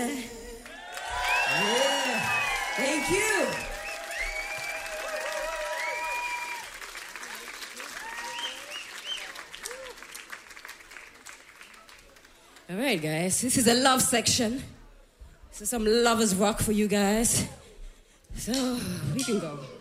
Yeah. Thank you. All right, guys. This is a love section. This is some lovers rock for you guys. So we can go.